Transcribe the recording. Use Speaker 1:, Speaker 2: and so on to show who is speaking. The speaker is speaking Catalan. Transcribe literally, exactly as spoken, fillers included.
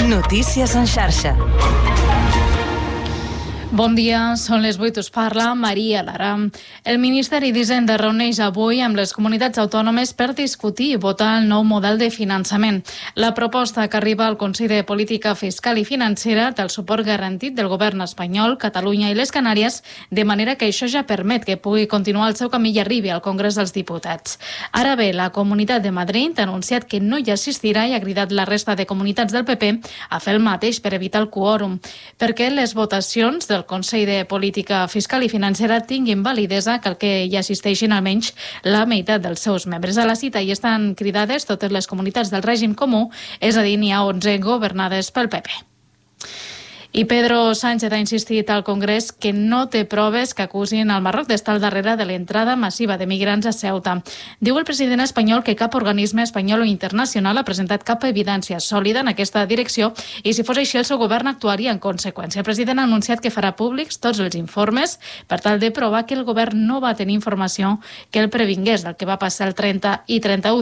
Speaker 1: Notícies en xarxa.
Speaker 2: Bon dia, són les vuit, us parla Maria Lara. El Ministeri d'Hisenda reuneix avui amb les comunitats autònomes per discutir i votar el nou model de finançament. La proposta que arriba al Consell de Política Fiscal i Financera té el suport garantit del govern espanyol, Catalunya i les Canàries, de manera que això ja permet que pugui continuar el seu camí i arribi al Congrés dels Diputats. Ara bé, la Comunitat de Madrid ha anunciat que no hi assistirà i ha cridat la resta de comunitats del P P a fer el mateix per evitar el quòrum, perquè les votacions del Consell de Política Fiscal i Financera tinguin validesa, cal que hi assisteixin almenys la meitat dels seus membres. A la cita hi estan cridades totes les comunitats del règim comú, és a dir, n'hi ha onze governades pel P P. I Pedro Sánchez ha insistit al Congrés que no té proves que acusin el Marroc d'estar al darrere de l'entrada massiva de migrants a Ceuta. Diu el president espanyol que cap organisme espanyol o internacional ha presentat cap evidència sòlida en aquesta direcció i, si fos així, el seu govern actuaria en conseqüència. El president ha anunciat que farà públics tots els informes per tal de provar que el govern no va tenir informació que el previngués del que va passar el trenta i trenta-u